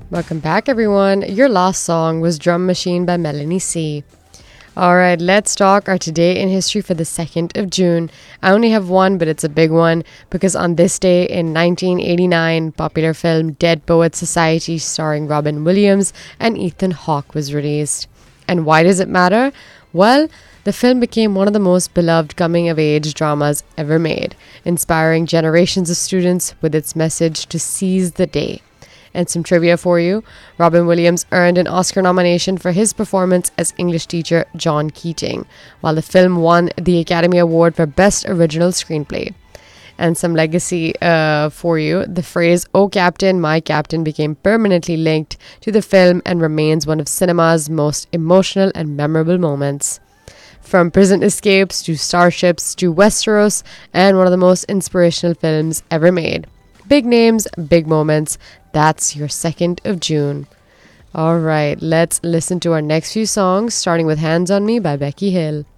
Welcome back, everyone. Your last song was Drum Machine by Melanie C. Alright, let's talk our today in history for the 2nd of June. I only have one, but it's a big one because on this day in 1989, popular film Dead Poets Society starring Robin Williams and Ethan Hawke was released. And why does it matter? Well, the film became one of the most beloved coming-of-age dramas ever made, inspiring generations of students with its message to seize the day. And some trivia for you. Robin Williams earned an Oscar nomination for his performance as English teacher John Keating, while the film won the Academy Award for Best Original Screenplay. And some legacy for you. The phrase, "Oh Captain, my Captain," became permanently linked to the film and remains one of cinema's most emotional and memorable moments. From prison escapes to starships to Westeros, and one of the most inspirational films ever made. Big names, big moments. That's your 2nd of June. All right, let's listen to our next few songs, starting with Hands on Me by Becky Hill.